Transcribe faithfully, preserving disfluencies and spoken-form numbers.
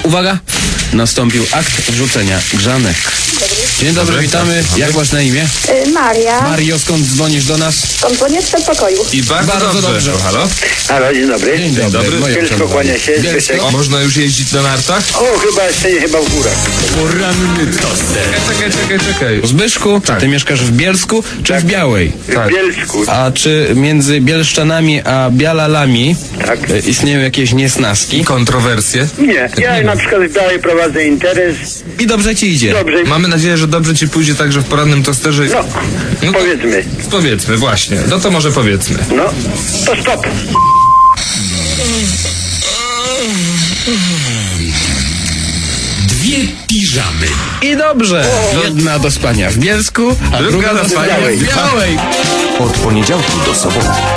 Uwaga! Nastąpił akt wrzucenia grzanek. Dzień dobry, Dobry, witamy. tak. Jak masz na imię? Y, Maria. Mario, skąd dzwonisz do nas? Dzwonię z przedpokoju. I bardzo, Bardzo dobrze. dobrze. O, halo? Halo, dzień dobry. Dzień dobry. dobry. moje Bielsko przemówienie. kłania się, Bielsko? Zbyszek. O, można już jeździć na nartach? O, chyba jeszcze nie, chyba w górach. Poranny toster. Czekaj, czekaj, czekaj. Zbyszku, Tak. ty mieszkasz w Bielsku czy w Białej? Tak. W Bielsku. A czy między Bielszczanami a Bialalami Tak. e, istnieją jakieś niesnaski? Kontrowersje? Nie, ja na przykład w Białej prowadzę interes. I dobrze ci idzie. Dobrze. Mamy nadzieję, że dobrze ci pójdzie także w porannym tosterze. No, No to- powiedzmy. Powiedzmy, właśnie. No to może powiedzmy. No, to stop. Dwie piżamy. I dobrze. Jedna do spania w Bielsku, a Druga druga do do spania spania w w Białej. Od poniedziałku do soboty